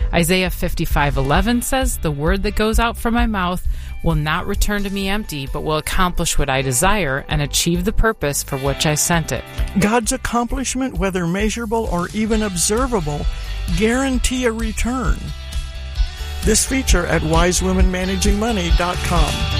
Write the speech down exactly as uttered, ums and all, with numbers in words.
Isaiah fifty-five eleven says, "The word that goes out from my mouth will not return to me empty, but will accomplish what I desire and achieve the purpose for which I sent it." God's accomplishment, whether measurable or even observable, guarantee a return. This feature at wise women managing money dot com.